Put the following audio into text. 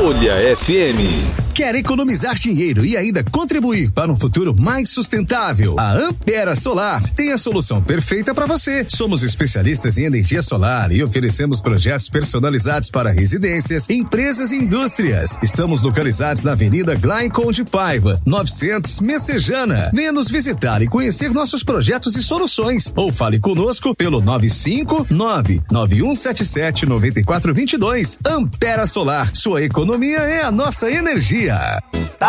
Folha FM. Quer economizar dinheiro e ainda contribuir para um futuro mais sustentável? A Ampera Solar tem a solução perfeita para você. Somos especialistas em energia solar e oferecemos projetos personalizados para residências, empresas e indústrias. Estamos localizados na Avenida Glaicon de Paiva, 900 Messejana. Venha nos visitar e conhecer nossos projetos e soluções. Ou fale conosco pelo 959-9177-9422. Ampera Solar, sua economia é a nossa energia.